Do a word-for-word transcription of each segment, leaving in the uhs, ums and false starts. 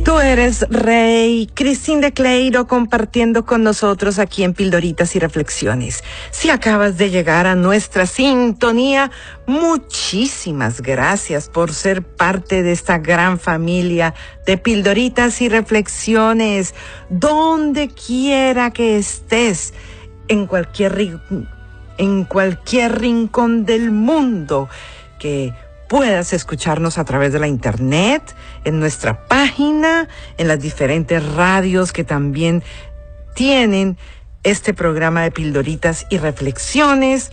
Tú eres Rey, Cristín de Cleiro compartiendo con nosotros aquí en Pildoritas y Reflexiones. Si acabas de llegar a nuestra sintonía, muchísimas gracias por ser parte de esta gran familia de Pildoritas y Reflexiones. Donde quiera que estés, en cualquier, en cualquier rincón del mundo que puedas escucharnos a través de la internet, en nuestra página, en las diferentes radios que también tienen este programa de Pildoritas y Reflexiones,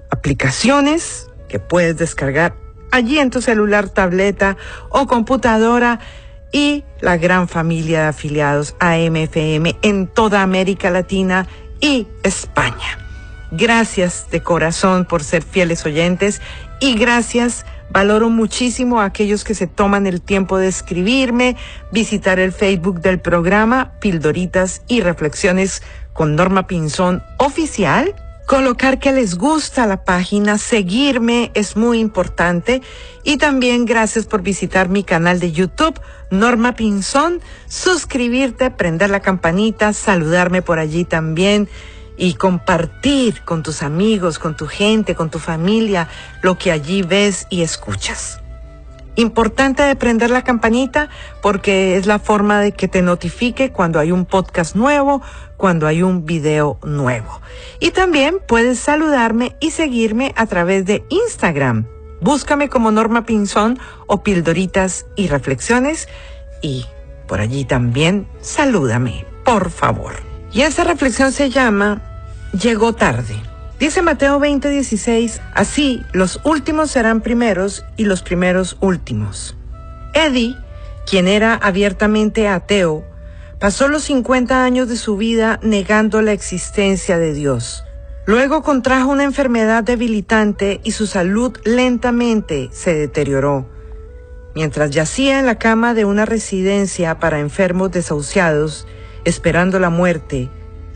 aplicaciones que puedes descargar allí en tu celular, tableta o computadora, y la gran familia de afiliados A M F M en toda América Latina y España. Gracias de corazón por ser fieles oyentes y gracias. Valoro muchísimo a aquellos que se toman el tiempo de escribirme, visitar el Facebook del programa Pildoritas y Reflexiones con Norma Pinzón Oficial, colocar que les gusta la página, seguirme es muy importante, y también gracias por visitar mi canal de YouTube, Norma Pinzón, suscribirte, prender la campanita, saludarme por allí también, y compartir con tus amigos, con tu gente, con tu familia, lo que allí ves y escuchas. Importante de prender la campanita porque es la forma de que te notifique cuando hay un podcast nuevo, cuando hay un video nuevo. Y también puedes saludarme y seguirme a través de Instagram. Búscame como Norma Pinzón o Pildoritas y Reflexiones, y por allí también salúdame, por favor. Y esa reflexión se llama Llegó tarde. Dice Mateo veinte dieciséis, así los últimos serán primeros y los primeros últimos. Eddie, quien era abiertamente ateo, pasó los cincuenta años de su vida negando la existencia de Dios. Luego contrajo una enfermedad debilitante y su salud lentamente se deterioró. Mientras yacía en la cama de una residencia para enfermos desahuciados, esperando la muerte,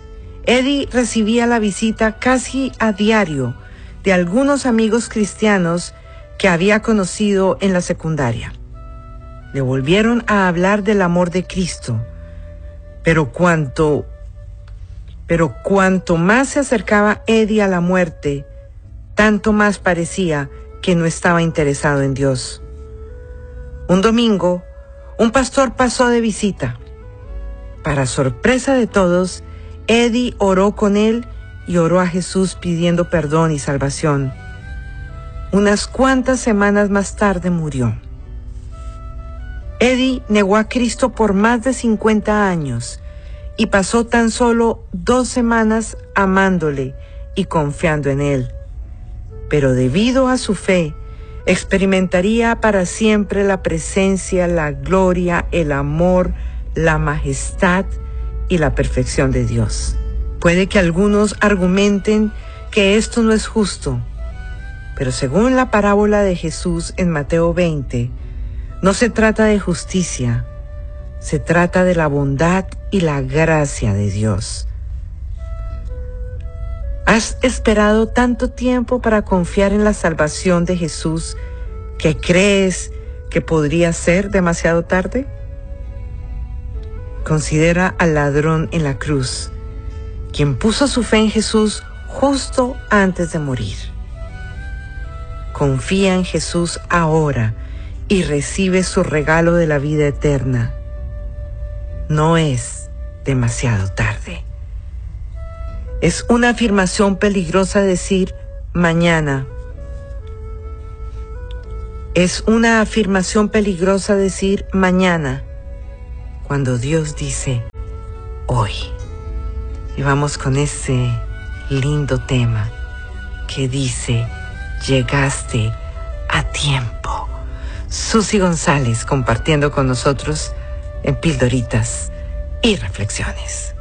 Eddie recibía la visita casi a diario de algunos amigos cristianos que había conocido en la secundaria. Le volvieron a hablar del amor de Cristo, pero cuanto, pero cuanto más se acercaba Eddie a la muerte, tanto más parecía que no estaba interesado en Dios. Un domingo, un pastor pasó de visita. Para sorpresa de todos, Eddie oró con él y oró a Jesús pidiendo perdón y salvación. Unas cuantas semanas más tarde murió. Eddie negó a Cristo por más de cincuenta años y pasó tan solo dos semanas amándole y confiando en él. Pero debido a su fe, experimentaría para siempre la presencia, la gloria, el amor, la majestad y la perfección de Dios. Puede que algunos argumenten que esto no es justo, pero según la parábola de Jesús en Mateo veinte, no se trata de justicia, se trata de la bondad y la gracia de Dios. ¿Has esperado tanto tiempo para confiar en la salvación de Jesús que crees que podría ser demasiado tarde? Considera al ladrón en la cruz, quien puso su fe en Jesús justo antes de morir. Confía en Jesús ahora y recibe su regalo de la vida eterna. No es demasiado tarde. Es una afirmación peligrosa decir mañana. Es una afirmación peligrosa decir mañana, cuando Dios dice hoy. Y vamos con ese lindo tema que dice, llegaste a tiempo. Susi González compartiendo con nosotros en Pildoritas y Reflexiones.